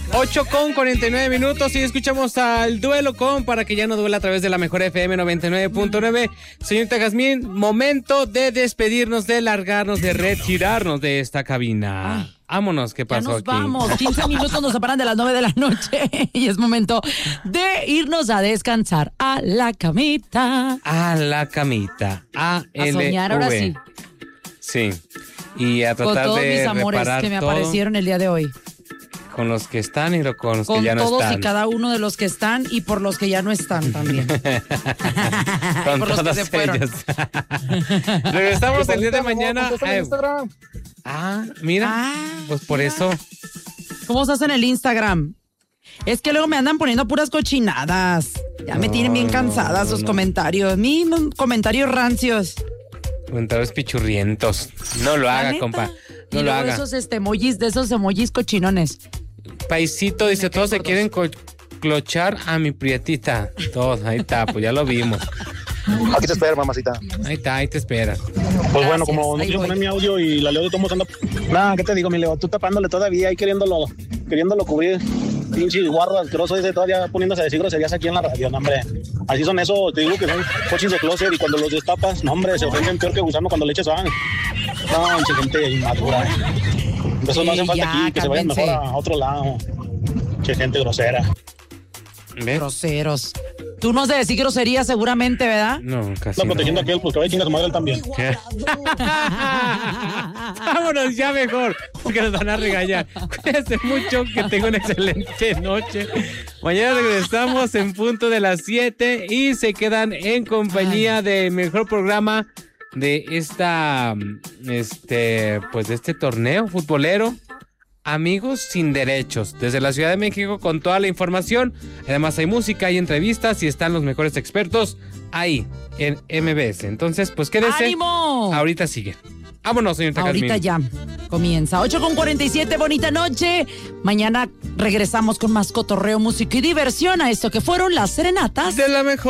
8:49 y escuchamos al Duelo con Para que ya no duela a través de la mejor FM 99.9. Señorita Jazmín, momento de despedirnos, de largarnos, de retirarnos de esta cabina. Ay, vámonos, ¿qué pasó aquí? Ya nos vamos, 15 minutos nos separan de las 9 de la noche y es momento de irnos a descansar a la camita. A la camita, a soñar ahora sí. Sí, y a tratar de con todos mis amores que me aparecieron el día de hoy. Con los que están y con los que ya no están. Con todos y cada uno de los que están y por los que ya no están también. Con por los que se fueron. Regresamos el día de mañana. Mira, pues por eso. ¿Cómo estás en el Instagram? Es que luego me andan poniendo puras cochinadas. Ya me tienen bien cansada sus comentarios. Comentarios rancios. Comentarios pichurrientos. No lo haga, compa. No lo haga. De esos emojis cochinones. Paisito dice, todos se quieren clochar a mi prietita. Todos, ahí está, pues ya lo vimos. Aquí te espera, mamacita. Ahí está, ahí te espera. Pues bueno, como no quiero poner mi audio y la Leo de todos anda... Nada, ¿qué te digo, mi Leo? Tú tapándole todavía y queriéndolo cubrir. Pinche guarro asqueroso ese todavía poniéndose a decir groserías aquí en la radio, no, hombre. Así son eso, te digo que son coches de closet y cuando los destapas, no, hombre, se ofenden peor que gusano cuando le echas van. No, pinche gente inmadura. Eso no hace falta aquí, que se vayan mejor a otro lado. Che, gente grosera. ¿Ves? Groseros. Tú no has de decir groserías seguramente, ¿verdad? No, casi no. Protegiendo a aquel, pues que vaya a chingar a su madre él también. Vámonos ya mejor, porque nos van a regañar. Cuídense mucho, que tengan una excelente noche. Mañana regresamos en punto de las 7 y se quedan en compañía del mejor programa de pues de este torneo futbolero. Amigos sin derechos, desde la Ciudad de México con toda la información. Además hay música, hay entrevistas y están los mejores expertos ahí en MBS. Entonces, pues quédese. ¡Ánimo! Ahorita sigue. Vámonos, señorita Jazmín. Ahorita ya comienza. 8:47, bonita noche. Mañana regresamos con más cotorreo, música y diversión a esto que fueron las serenatas de la mejor.